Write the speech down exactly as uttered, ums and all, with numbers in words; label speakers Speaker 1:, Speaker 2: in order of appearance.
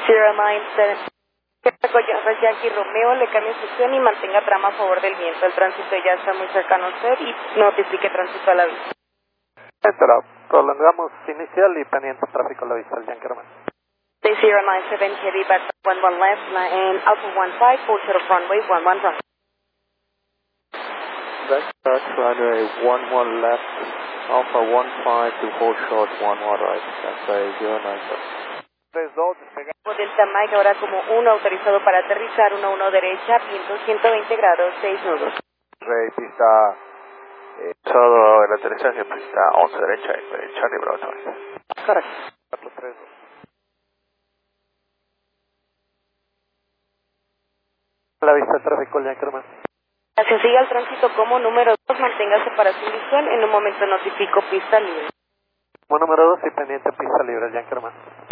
Speaker 1: Zero Line seven. Yankee Romeo, le cambia instrucción y mantenga trama a favor del viento. El tránsito ya está muy cercano a usted y notifique tránsito a la vista.
Speaker 2: Espera, prolongamos inicial y pendiente tráfico a la vista, el Yankee Romeo.
Speaker 1: Zero Line seven, heavy back one one left and Alpha one five, full short of runway one one right.
Speaker 3: Back runway one one left, Alpha one five to hold short one one right, that's a zero nine seven.
Speaker 2: tres dos, despegamos.
Speaker 1: Delta Mike ahora como uno autorizado para aterrizar, uno uno derecha, viento ciento veinte grados, seis nudos.
Speaker 3: Rey, pista, eh, todo el aterrizaje, pista once derecha, eh, Charlie Bravo.
Speaker 2: Correcto. cuatro tres dos. A la vista, tráfico, el Yankee Romeo.
Speaker 1: Gracias, siga el tránsito como número dos, mantenga separación visual, en un momento notifico pista libre.
Speaker 2: Como número dos y pendiente pista libre, el Yankee Romeo.